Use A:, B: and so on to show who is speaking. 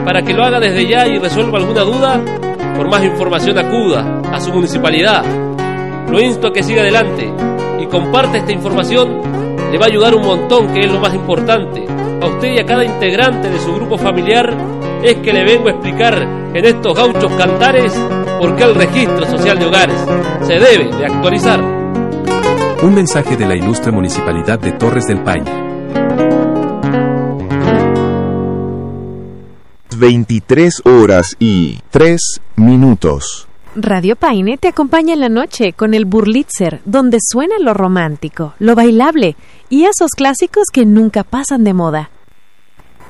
A: para que lo haga desde ya y resuelva alguna duda. Por más información acuda a su municipalidad. Lo insto a que siga adelante y comparte esta información. Le va a ayudar un montón, que es lo más importante. A usted y a cada integrante de su grupo familiar es que le vengo a explicar en estos gauchos cantares por qué el registro social de hogares se debe de actualizar.
B: Un mensaje de la ilustre Municipalidad de Torres del Paine.
C: 23:03.
D: Radio Paine te acompaña en la noche con el Burlitzer, donde suena lo romántico, lo bailable y esos clásicos que nunca pasan de moda.